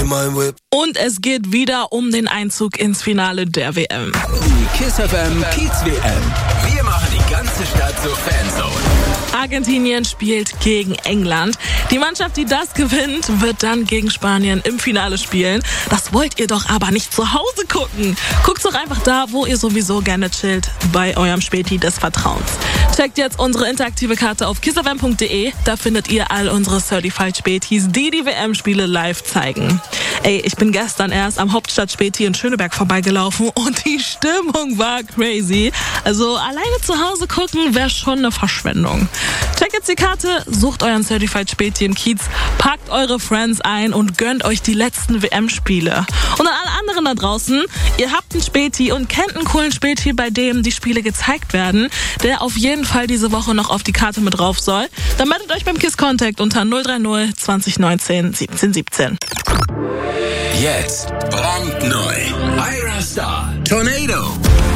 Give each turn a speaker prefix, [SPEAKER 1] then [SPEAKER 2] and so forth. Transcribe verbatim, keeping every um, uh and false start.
[SPEAKER 1] Und es geht wieder um den Einzug ins Finale der W M.
[SPEAKER 2] Die Kiss F M Kiez W M. Wir machen die ganze Stadt zur Fanzone.
[SPEAKER 1] Argentinien spielt gegen England. Die Mannschaft, die das gewinnt, wird dann gegen Spanien im Finale spielen. Das wollt ihr doch aber nicht zu Hause gucken. Guckt doch einfach da, wo ihr sowieso gerne chillt, bei eurem Späti des Vertrauens. Checkt jetzt unsere interaktive Karte auf kiss f m punkt d e. Da findet ihr all unsere Certified Spätis, die die W M-Spiele live zeigen. Ey, ich bin gestern erst am Hauptstadt-Späti in Schöneberg vorbeigelaufen und die Stimmung war crazy. Also alleine zu Hause gucken wäre schon eine Verschwendung. Checkt jetzt die Karte, sucht euren Certified Späti im Kiez, packt eure Friends ein und gönnt euch die letzten W M-Spiele. Und an alle anderen da draußen, ihr habt einen Späti und kennt einen coolen Späti, bei dem die Spiele gezeigt werden, der auf jeden Fall diese Woche noch auf die Karte mit drauf soll, dann meldet euch beim Kiss Contact unter null drei null zwanzig neunzehn siebzehn siebzehn.
[SPEAKER 2] Jetzt brandneu. Ira Star. Tornado.